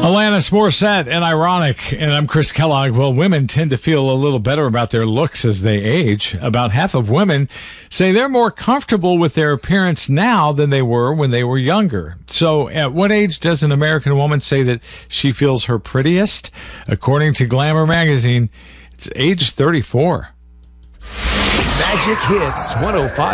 Alanis Morissette and Ironic, and I'm Chris Kellogg. Well, women tend to feel a little better about their looks as they age. About half of women say they're more comfortable with their appearance now than they were when they were younger. So at what age does an American woman say that she feels her prettiest? According to Glamour magazine, it's age 34. Magic Hits 105.